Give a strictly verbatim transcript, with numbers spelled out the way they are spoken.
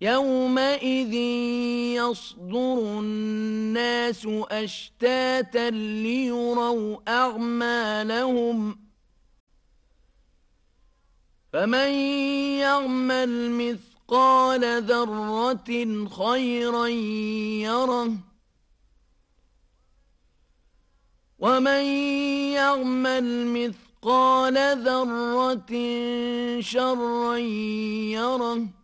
يومئذ يصدر الناس أشتاتا ليروا أعمالهم فمن يعمل مثقال ذرة خيرا يره ومن يعمل مثقال ذرة شرا يره